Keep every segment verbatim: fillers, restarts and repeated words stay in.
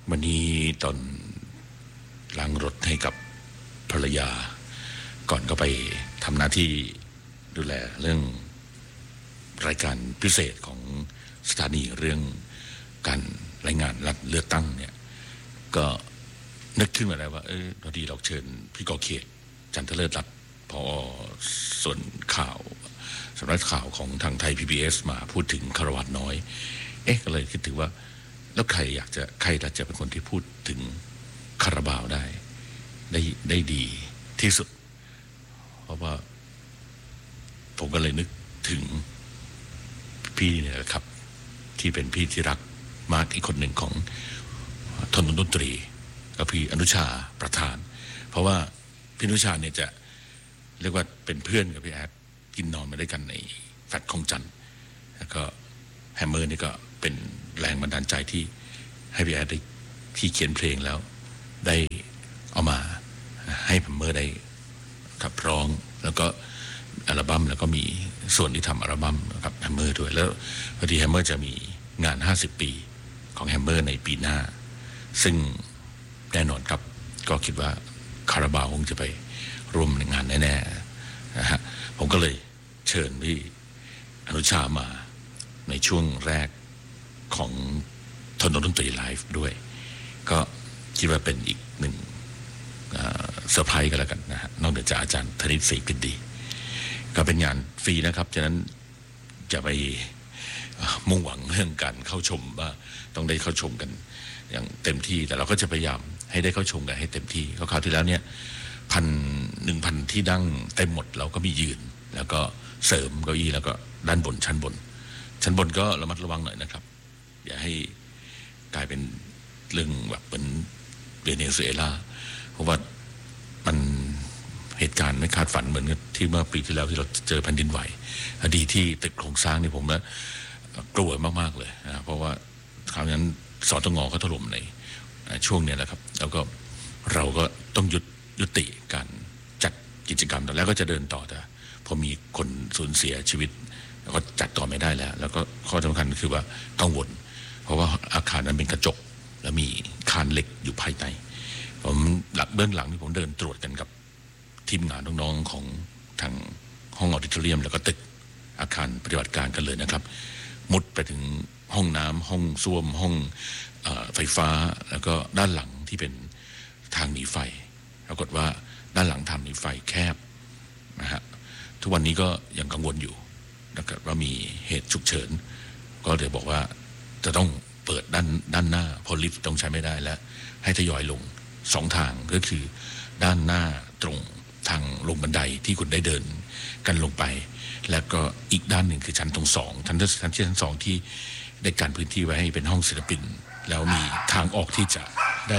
วันนี้ตอนล้างรถให้กับภรรยาก่อนก็ไปทำหน้าที่ดูแลเรื่องรายการพิเศษของสถานีเรื่องการรายงานรัฐเลือกตั้งเนี่ยก็นึกขึ้นมาแล้วว่าเออพอดีเราเชิญพี่กอเขตจันทเลิศรัตน์ผอ.ส่วนข่าวสำนักข่าวของทางไทย พี บี เอส มาพูดถึงคารวะน้อยเอ๊ะก็เลยคิดถึงว่าแล้วใครอยากจะใครจะเป็นคนที่พูดถึงคาราบาวได้ได้ได้ดีที่สุดเพราะว่าผมก็เลยนึกถึงพี่เนี่ยครับที่เป็นพี่ที่รักมากอีกคนหนึ่งของทนดนตรีกับพี่อนุชาประธานเพราะว่าพี่อนุชาเนี่ยจะเรียกว่าเป็นเพื่อนกับพี่แอดกินนอนมาด้วยกันในแฟลตของจันทร์แล้วก็แฮมเมอร์นี่ก็เป็นแรงบันดาลใจที่ให้พี่แอดได้ที่เขียนเพลงแล้วได้เอามาให้แฮมเมอร์ได้ขับร้องแล้วก็อัลบั้มแล้วก็มีส่วนที่ทำอัลบั้มกับแฮมเมอร์ด้วยแล้วพอดีแฮมเมอร์จะมีงานห้าสิบปีของแฮมเมอร์ในปีหน้าซึ่งแน่นอนครับก็คิดว่าคาราบาวคงจะไปร่วมในงานแน่ๆนะฮะผมก็เลยเชิญพี่อนุชามาในช่วงแรกของทนดนตรีไลฟ์ด้วยก็คิดว่าเป็นอีกหนึ่งเซอร์ไพรส์กันแล้วกันนะฮะนอกจากอาจารย์ธนิตศรีพิดีก็เป็นงานฟรีนะครับฉะนั้นจะไปมุ่งหวังเรื่องการเข้าชมว่าต้องได้เข้าชมกันอย่างเต็มที่แต่เราก็จะพยายามให้ได้เข้าชมกันให้เต็มที่คราวที่แล้วเนี่ยพันหนึ่งพันที่นั่งเต็มหมดเราก็มียืนแล้วก็เสริมเก้าอี้แล้วก็ด้านบนชั้นบนชั้นบนก็ระมัดระวังหน่อยนะครับอย่าให้กลายเป็นเรื่องแบบเหมือนเวเนซุเอลาเพราะว่ามันเหตุการณ์ไม่คาดฝันเหมือนที่เมื่อปีที่แล้วที่เราเจอแผ่นดินไหวอดีตที่ตึกโครงสร้างนี่ผมนะกลัวมากๆเลยนะเพราะว่าคราวนั้นสตง.เขาถล่มในช่วงนี้แหละครับแล้วก็เราก็ต้องหยุดยุติการจัดกิจกรรมแล้วก็จะเดินต่อแต่พอมีคนสูญเสียชีวิตก็จัดต่อไม่ได้แล้วแล้วก็ข้อสำคัญคือว่ากังวลเพราะว่าอาคารนั้นเป็นกระจกแล้วมีคานเหล็กอยู่ภายในผมหลักเบื้องหลังที่ผมเดินตรวจกันกับทีมงานน้องๆของทางห้องออดิทอเรียมแล้วก็ตึกอาคารปฏิบัติการกันเลยนะครับมุดไปถึงห้องน้ำห้องส้วมห้องไฟฟ้าแล้วก็ด้านหลังที่เป็นทางหนีไฟปรากฏว่าด้านหลังทางหนีไฟแคบนะฮะทุกวันนี้ก็ยังกังวลอยู่นะครับว่ามีเหตุฉุกเฉินก็เลยบอกว่าจะต้องเปิดด้านด้านหน้าพอลิฟต์ต้องใช้ไม่ได้แล้วให้ทยอยลงสองทางก็คือด้านหน้าตรงทางลงบันไดที่คุณได้เดินกันลงไปแล้วก็อีกด้านหนึ่งคือชั้นตรงสองชั้นชั้นที่ชั้นสองที่ได้การพื้นที่ไว้ให้เป็นห้องศิลปินแล้วมีทางออกที่จะได้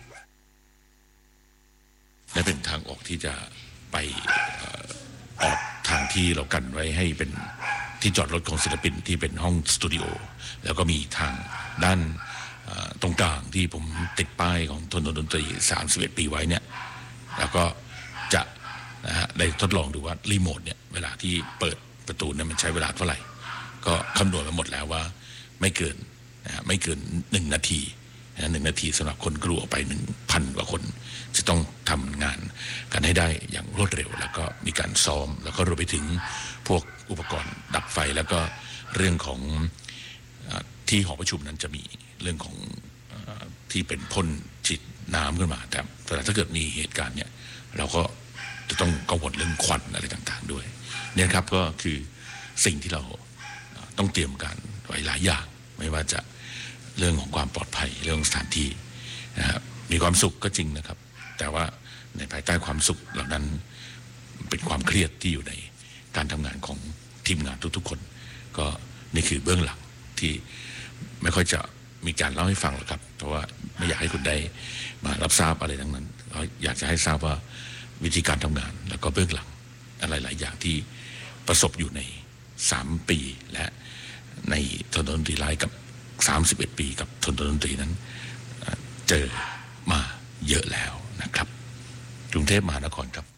และเป็นทางออกที่จะไปออกทางที่เรากันไว้ให้เป็นที่จอดรถของศิลปินที่เป็นห้องสตูดิโอแล้วก็มีทางด้านตรงกลางที่ผมติดป้ายของทนดนตรีสามสิบเอ็ดปีไว้เนี่ยแล้วก็จะนะฮะได้ทดลองดูว่ารีโมทเนี่ยเวลาที่เปิดประตูเนี่ยมันใช้เวลาเท่าไหร่ก็คำนวณมาหมดแล้วว่าไม่เกินนะฮะไม่เกินหนึ่งนาทีนะหนึ่งนาทีสำหรับคนกลัวไปหนึ่งพันกว่าคนจะต้องทำงานกันให้ได้อย่างรวดเร็วแล้วก็มีการซ้อมแล้วก็รวมไปถึงพวกอุปกรณ์ดับไฟแล้วก็เรื่องของที่หอประชุมนั้นจะมีเรื่องของที่เป็นพ่นฉีดน้ำขึ้นมาแต่ถ้าเกิดมีเหตุการณ์เนี่ยเราก็จะต้องกังวลเรื่องควันอะไรต่างๆด้วยเนี่ยครับก็คือสิ่งที่เราต้องเตรียมการไว้หลายอย่างไม่ว่าจะเรื่องของความปลอดภัยเรื่องสถานที่นะครับมีความสุขก็จริงนะครับแต่ว่าในภายใต้ความสุขเหล่านั้นเป็นความเครียดที่อยู่ในการทำงานของทีมงานทุกๆคนก็นี่คือเบื้องหลังที่ไม่ค่อยจะมีการเล่าให้ฟังหรอกครับเพราะว่าไม่อยากให้คุณได้มารับทราบอะไรทั้งนั้นอยากจะให้ทราบว่าวิธีการทำงานแล้วก็เบื้องหลังอะไรหลายอย่างที่ประสบอยู่ในสามปีและในทนดนตรีไลฟ์กับสามสิบเอ็ดปีกับทนดนตรีนั้นเจอมาเยอะแล้วนะครับกรุงเทพมหานครครับ